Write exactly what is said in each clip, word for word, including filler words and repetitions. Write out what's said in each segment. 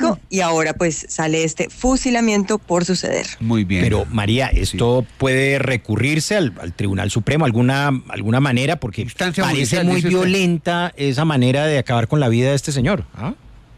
público y ahora pues sale este fusilamiento por suceder. Muy bien. Pero María, ¿esto sí. puede recurrirse al, al Tribunal Supremo alguna alguna manera? Porque Instancia parece muy violenta usted. esa manera de acabar con la vida de este señor. ¿Ah?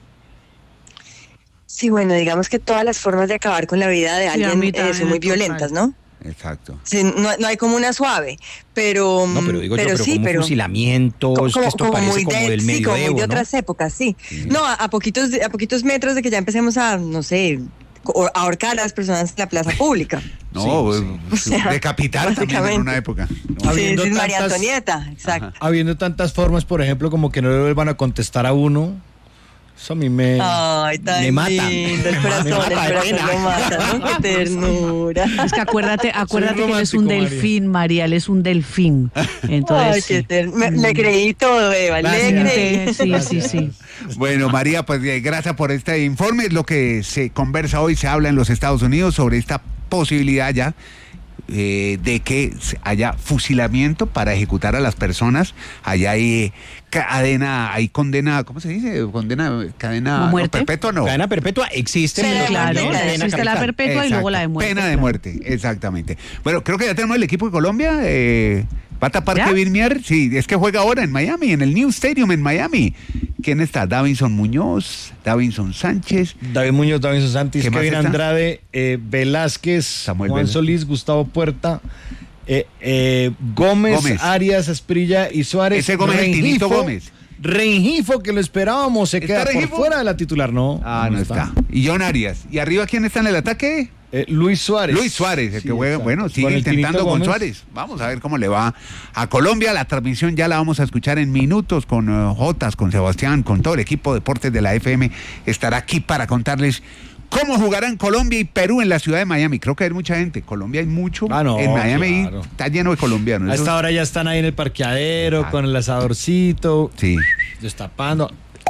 Sí, bueno, digamos que todas las formas de acabar con la vida de alguien sí, eh, son muy violentas, ¿no? Exacto. Sí, no, no hay como una suave, pero no, pero digo pero yo, pero sí, como pero fusilamientos, como, que esto como parece muy como de, del sí, medioevo, como muy de ¿no? otras épocas, sí. sí. No, a, a poquitos a poquitos metros de que ya empecemos a, no sé, a ahorcar a las personas en la plaza pública. No, sí, sí. O sea, decapitar también en una época. No. Sí, sí, tantas, María Antonieta, exacto. Ajá. Habiendo tantas formas, por ejemplo, como que no le vuelvan a contestar a uno. Eso a mí me, Ay, tan me mata. Lindo, el corazón, el corazón lo mata, ¿no? Qué ternura. Es que acuérdate, acuérdate que él es un delfín, María, él es un delfín. Entonces, Ay, qué me, le creí todo, Eva, Gracias. le creí. Sí, sí, sí. Bueno, María, pues gracias por este informe. Lo que se conversa hoy, se habla en los Estados Unidos sobre esta posibilidad ya Eh, de que haya fusilamiento para ejecutar a las personas. Allá hay cadena, hay condena, ¿cómo se dice? Condena, cadena no, perpetua, no. Cadena perpetua existe. Sí, pero claro, existe capital. la perpetua Exacto. y luego la de muerte. Pena de muerte, exactamente. Bueno, creo que ya tenemos el equipo de Colombia. Eh, ¿Va a tapar ¿Ya? Kevin Mier? Sí, es que juega ahora en Miami, en el New Stadium en Miami. ¿Quién está? Davinson Muñoz, Davinson Sánchez. David Muñoz, Davinson Sánchez, Kevin Andrade, eh, Velázquez, Samuel Juan Velázquez. Solís, Gustavo Puerta, eh, eh, Gómez, Gómez, Arias, Asprilla y Suárez. Ese Gómez, Rengifo, el Tinito Gómez. Rengifo, que lo esperábamos, se queda por fuera de la titular, ¿no? Ah, no, no está. está. Y John Arias. ¿Y arriba quién está en el ataque? Eh, Luis Suárez. Luis Suárez, el sí, que juega, exacto. bueno, sigue intentando con Suárez. Vamos a ver cómo le va a Colombia. La transmisión ya la vamos a escuchar en minutos con uh, Jotas, con Sebastián, con todo el equipo de deportes de la F M. Estará aquí para contarles cómo jugarán Colombia y Perú en la ciudad de Miami. Creo que hay mucha gente. Colombia hay mucho. Ah, no, en Miami claro. está lleno de colombianos. A esta Eso... hora ya están ahí en el parqueadero, ah, con el asadorcito. Sí. Destapando.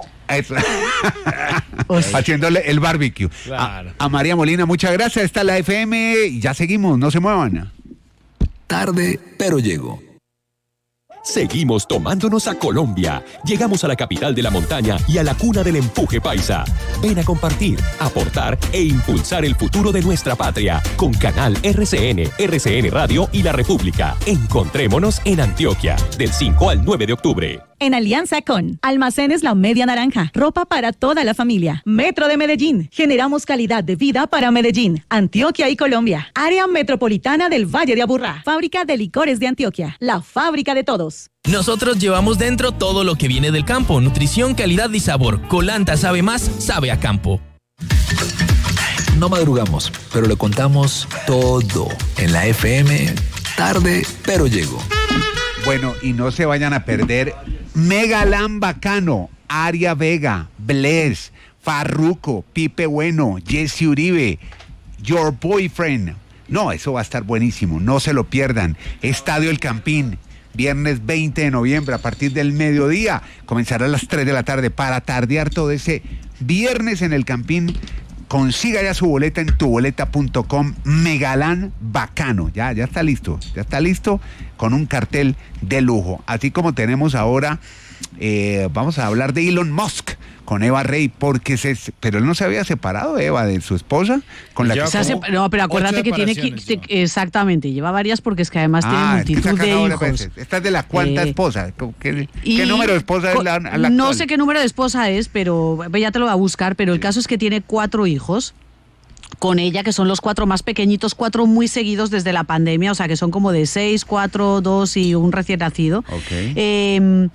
Haciéndole el barbecue. Claro. A, a María Molina, muchas gracias. Está la F M y ya seguimos, no se muevan. Tarde, pero llego. Seguimos tomándonos a Colombia. Llegamos a la capital de la montaña y a la cuna del empuje paisa. Ven a compartir, aportar e impulsar el futuro de nuestra patria con Canal R C N, R C N Radio y La República. Encontrémonos en Antioquia del cinco al nueve de octubre. En alianza con Almacenes La Media Naranja, ropa para toda la familia. Metro de Medellín, generamos calidad de vida para Medellín, Antioquia y Colombia. Área Metropolitana del Valle de Aburrá, Fábrica de Licores de Antioquia, la fábrica de todos. Nosotros llevamos dentro todo lo que viene del campo, nutrición, calidad y sabor. Colanta sabe más, sabe a campo. No madrugamos, pero le contamos todo en la F M. Tarde, pero llego. Bueno, y no se vayan a perder Megalán Bacano, Aria Vega, Bless, Farruko, Pipe Bueno, Jesse Uribe, Your Boyfriend. No, eso va a estar buenísimo, no se lo pierdan. Estadio El Campín, viernes veinte de noviembre, a partir del mediodía, comenzará a las tres de la tarde para tardear todo ese viernes en El Campín. Consiga ya su boleta en tu boleta punto com. Megalán Bacano, ya, ya está listo, ya está listo con un cartel de lujo. Así como tenemos ahora, eh, vamos a hablar de Elon Musk con Eva Rey, porque se, pero él no se había separado, Eva, de su esposa, con la que se hace, no, pero acuérdate que tiene que, te, exactamente, lleva varias porque es que además ah, tiene multitud de hijos. Veces. Esta es de la cuarta eh, esposa. ¿Qué, ¿qué número de esposa es la, la No actual? sé qué número de esposa es, pero ya te lo va a buscar, pero el caso es que tiene cuatro hijos con ella, que son los cuatro más pequeñitos, cuatro muy seguidos desde la pandemia, o sea que son como de seis, cuatro, dos y un recién nacido. Okay. Eh,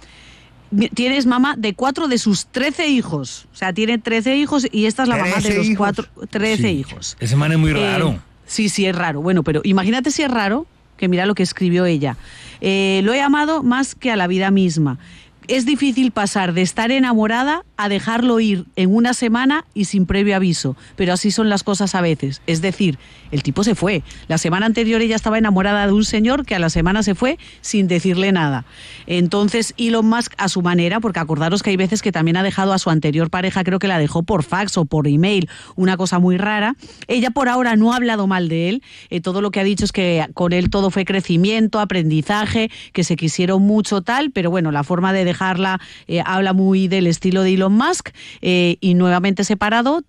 Tienes mamá de cuatro de sus trece hijos. O sea, tiene trece hijos y esta es la mamá de los hijos. cuatro, trece sí. hijos. Ese man es muy raro. Eh, sí, sí, es raro. Bueno, pero imagínate si es raro, que mira lo que escribió ella. Eh, lo he amado más que a la vida misma. Es difícil pasar de estar enamorada a dejarlo ir en una semana y sin previo aviso, pero así son las cosas a veces. Es decir, el tipo se fue. La semana anterior ella estaba enamorada de un señor que a la semana se fue sin decirle nada. Entonces Elon Musk, a su manera, porque acordaros que hay veces que también ha dejado a su anterior pareja, creo que la dejó por fax o por email, una cosa muy rara. Ella por ahora no ha hablado mal de él, eh, todo lo que ha dicho es que con él todo fue crecimiento, aprendizaje, que se quisieron mucho tal, pero bueno, la forma de dejarla eh, habla muy del estilo de Elon Musk, eh, y nuevamente separado,